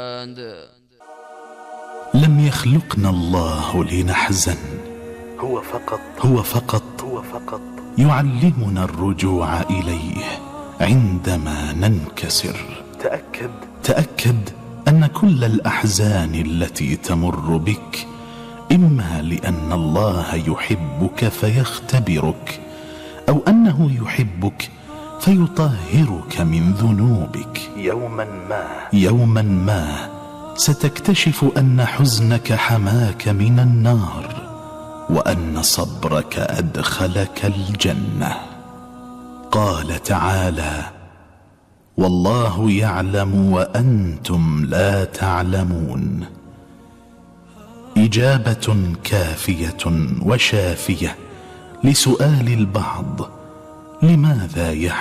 لم يخلقنا الله لنحزن، هو فقط يعلمنا الرجوع إليه عندما ننكسر. تأكد أن كل الأحزان التي تمر بك إما لأن الله يحبك فيختبرك، أو أنه يحبك فيطهرك من ذنوبك. يوما ما ستكتشف أن حزنك حماك من النار، وأن صبرك أدخلك الجنة. قال تعالى: والله يعلم وأنتم لا تعلمون. إجابة كافية وشافية لسؤال البعض: لماذا